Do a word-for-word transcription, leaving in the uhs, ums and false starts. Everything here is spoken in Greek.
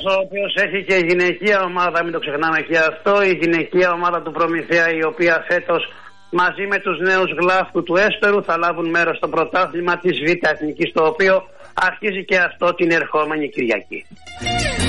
Ο οποίος έχει και γυναικεία ομάδα, μην το ξεχνάμε και αυτό, η γυναικεία ομάδα του Προμηθέα, η οποία φέτος μαζί με τους νέους Γλάφκου του Έσπερου θα λάβουν μέρος στο πρωτάθλημα της Β' Εθνικής, το οποίο αρχίζει και αυτό την ερχόμενη Κυριακή.